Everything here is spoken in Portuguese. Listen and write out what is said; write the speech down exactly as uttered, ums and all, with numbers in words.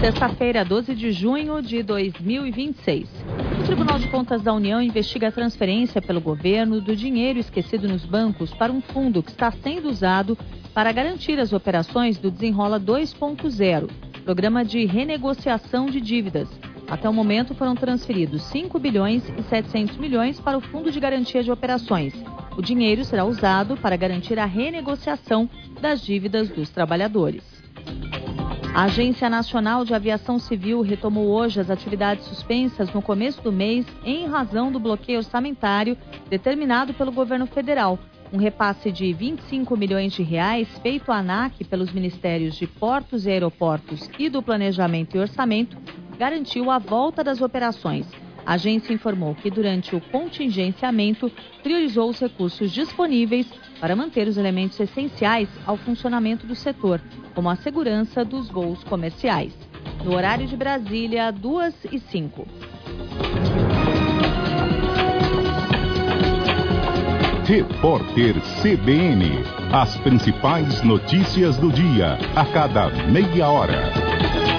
Sexta-feira, doze de junho de dois mil e vinte e seis. O Tribunal de Contas da União investiga a transferência pelo governo do dinheiro esquecido nos bancos para um fundo que está sendo usado para garantir as operações do Desenrola dois ponto zero, programa de renegociação de dívidas. Até o momento foram transferidos cinco bilhões e setecentos milhões para o Fundo de Garantia de Operações. O dinheiro será usado para garantir a renegociação das dívidas dos trabalhadores. A Agência Nacional de Aviação Civil retomou hoje as atividades suspensas no começo do mês em razão do bloqueio orçamentário determinado pelo governo federal. Um repasse de vinte e cinco milhões de reais feito à ANAC pelos Ministérios de Portos e Aeroportos e do Planejamento e Orçamento garantiu a volta das operações. A agência informou que durante o contingenciamento priorizou os recursos disponíveis para manter os elementos essenciais ao funcionamento do setor, como a segurança dos voos comerciais. No horário de Brasília, duas e cinco. Repórter C B N. As principais notícias do dia, a cada meia hora.